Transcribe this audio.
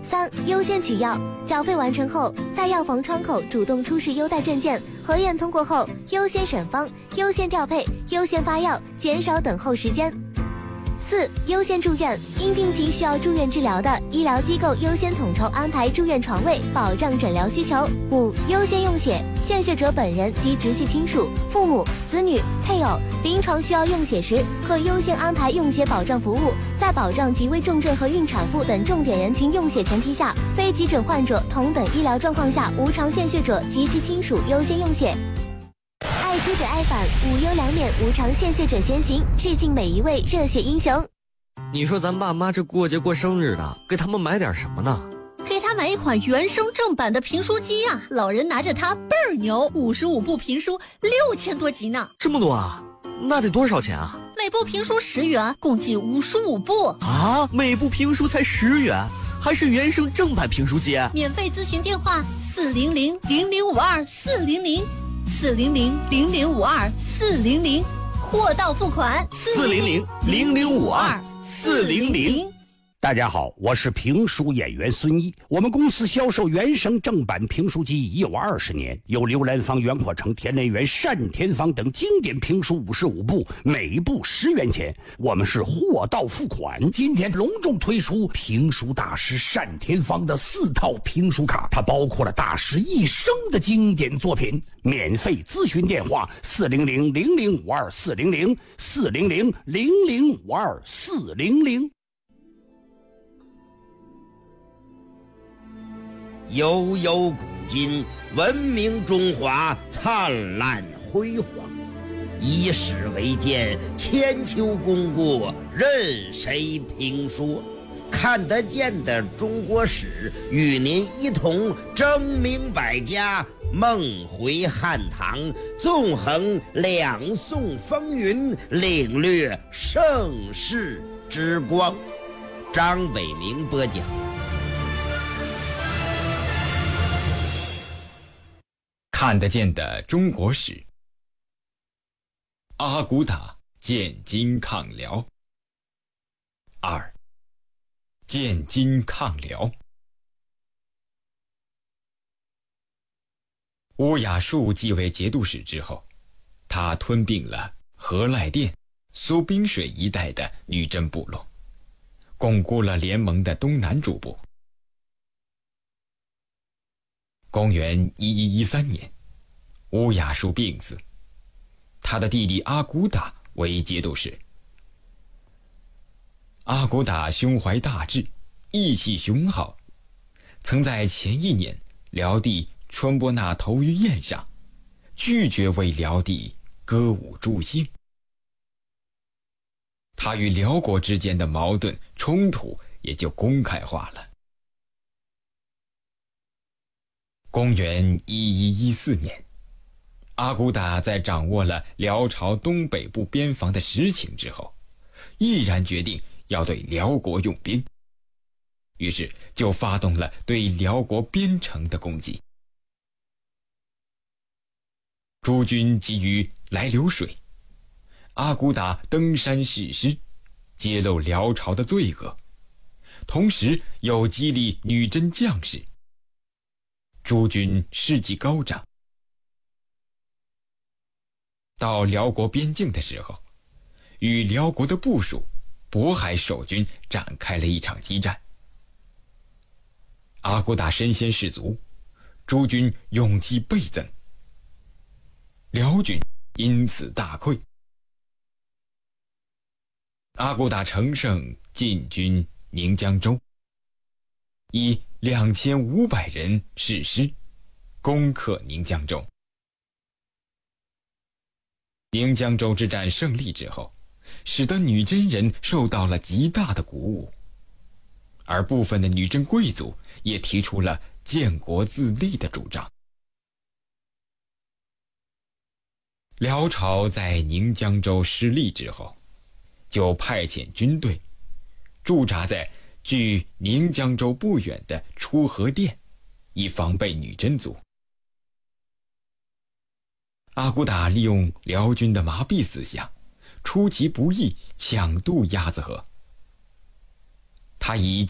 3、优先取药，缴费完成后，在药房窗口主动出示优待证件，核验通过后，优先审方，优先调配，优先发药，减少等候时间。4、优先住院，因病情需要住院治疗的医疗机构优先统筹安排住院床位，保障诊疗需求。5、优先用血，献血者本人及直系亲属、父母、子女、配偶临床需要用血时，可优先安排用血保障服务，在保障极危重症和孕产妇等重点人群用血前提下，非急诊患者同等医疗状况下无偿献血者及其亲属优先用血。爱出者爱返，无忧两免，无偿献血者先行，致敬每一位热血英雄。 你说咱爸妈这过节过生日的，给他们买点什么呢？ 给他买一款原声正版的评书机呀，老人拿着它倍儿牛，55部评书6000多集呢。 这么多啊？那得多少钱啊？ 每部评书10元，共计55部啊！每部评书才10元，还是原声正版评书机？ 免费咨询电话400-0052-400，400-0052-400，货到付款 400-0052-400。 大家好，我是评书演员孙一。我们公司销售原声正版评书机已有20年，有刘兰芳、袁阔成、田连元、单田芳等经典评书55部，每部10元钱。我们是货到付款。今天隆重推出评书大师单田芳的4套评书卡，它包括了大师一生的经典作品。免费咨询电话400-0052-400，400-0052-400。 悠悠古今，文明中华灿烂辉煌。以史为鉴，千秋功过任谁评说。看得见的中国史，与您一同争明百家，梦回汉唐，纵横两宋风云，领略盛世之光。张伟明播讲。 看得见的中国史，阿骨打建金抗辽。2. 建金抗辽。乌雅术继位节度使之后，他吞并了河赖店、苏滨水一带的女真部落，巩固了联盟的东南主部。公元1113年，乌雅术病死，他的弟弟阿骨打为节度使。阿骨打胸怀大志，意气雄豪，曾在前1年辽帝春波那头于宴上，拒绝为辽帝歌舞助兴。他与辽国之间的矛盾冲突也就公开化了。公元1114年，阿骨打在掌握了辽朝东北部边防的实情之后，毅然决定要对辽国用兵，于是就发动了对辽国边城的攻击。诸军急于来流水，阿骨打登山誓师，揭露辽朝的罪恶，同时又激励女真将士。诸军士气高涨。到辽国边境的时候，与辽国的部属渤海守军展开了一场激战。阿骨打身先士卒，诸军勇气倍增，辽军因此大溃。阿骨打乘胜进军宁江州，以2500人誓师，攻克宁江州。宁江州之战胜利之后，使得女真人受到了极大的鼓舞，而部分的女真贵族也提出了建国自立的主张。辽朝在宁江州失利之后，就派遣军队驻扎在距宁江州不远的出河店，以防备女真族。阿骨打利用辽军的麻痹思想，出其不意抢渡鸭子河。他以